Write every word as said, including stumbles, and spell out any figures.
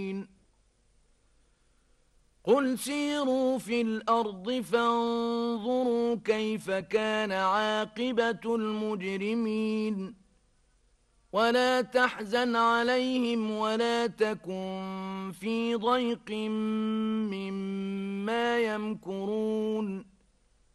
قل سيروا في الأرض فانظروا كيف كان عاقبة المجرمين ولا تحزن عليهم ولا تكن في ضيق مما يمكرون